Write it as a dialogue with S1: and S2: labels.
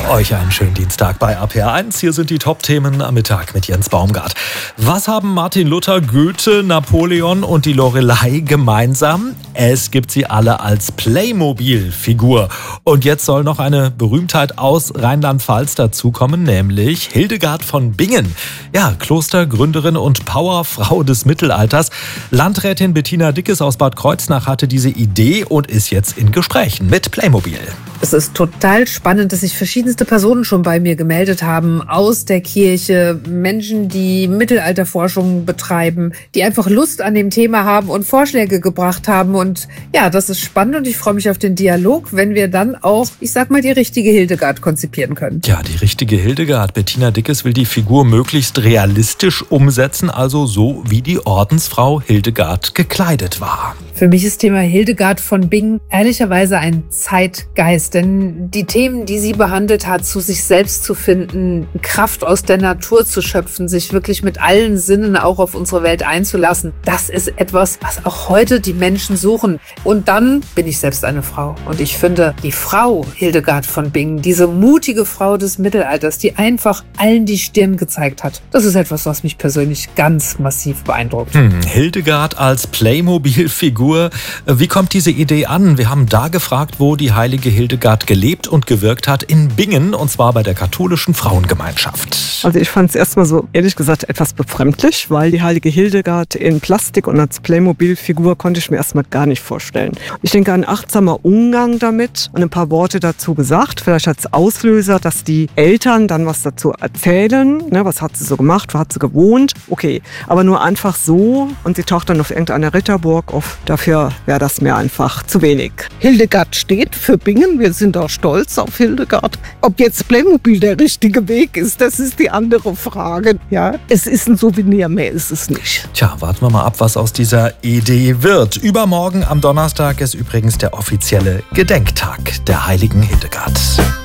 S1: Euch einen schönen Dienstag bei RPR1. Hier sind die Top-Themen am Mittag mit Jens Baumgart. Was haben Martin Luther, Goethe, Napoleon und die Loreley gemeinsam? Es gibt sie alle als Playmobil-Figur. Und jetzt soll noch eine Berühmtheit aus Rheinland-Pfalz dazukommen, nämlich Hildegard von Bingen. Ja, Klostergründerin und Powerfrau des Mittelalters. Landrätin Bettina Dickes aus Bad Kreuznach hatte diese Idee und ist jetzt in Gesprächen mit Playmobil.
S2: Es ist total spannend, dass sich verschiedenste Personen schon bei mir gemeldet haben aus der Kirche, Menschen, die Mittelalterforschung betreiben, die einfach Lust an dem Thema haben und Vorschläge gebracht haben. Und ja, das ist spannend und ich freue mich auf den Dialog, wenn wir dann auch, ich sag mal, die richtige Hildegard konzipieren können.
S1: Ja, die richtige Hildegard. Bettina Dickes will die Figur möglichst realistisch umsetzen, also so wie die Ordensfrau Hildegard gekleidet war.
S2: Für mich ist Thema Hildegard von Bingen ehrlicherweise ein Zeitgeist, denn die Themen, die sie behandelt hat, zu sich selbst zu finden, Kraft aus der Natur zu schöpfen, sich wirklich mit allen Sinnen auch auf unsere Welt einzulassen, das ist etwas, was auch heute die Menschen suchen. Und dann bin ich selbst eine Frau und ich finde, die Frau Hildegard von Bingen, diese mutige Frau des Mittelalters, die einfach allen die Stirn gezeigt hat, das ist etwas, was mich persönlich ganz massiv beeindruckt.
S1: Hildegard als Playmobil-Figur. Wie kommt diese Idee an? Wir haben da gefragt, wo die heilige Hildegard gelebt und gewirkt hat, in Bingen, und zwar bei der katholischen Frauengemeinschaft.
S3: Also ich fand es erstmal so, ehrlich gesagt, etwas befremdlich, weil die heilige Hildegard in Plastik und als Playmobil-Figur konnte ich mir erstmal gar nicht vorstellen. Ich denke, ein achtsamer Umgang damit und ein paar Worte dazu gesagt, vielleicht als Auslöser, dass die Eltern dann was dazu erzählen, ne, was hat sie so gemacht, wo hat sie gewohnt, okay, aber nur einfach so und sie taucht dann auf irgendeiner Ritterburg auf. Dafür wäre das mir einfach zu wenig.
S4: Hildegard steht für Bingen. Wir sind auch stolz auf Hildegard. Ob jetzt Playmobil der richtige Weg ist, das ist die andere Frage. Ja, es ist ein Souvenir, mehr ist es nicht.
S1: Tja, warten wir mal ab, was aus dieser Idee wird. Übermorgen am Donnerstag ist übrigens der offizielle Gedenktag der heiligen Hildegard.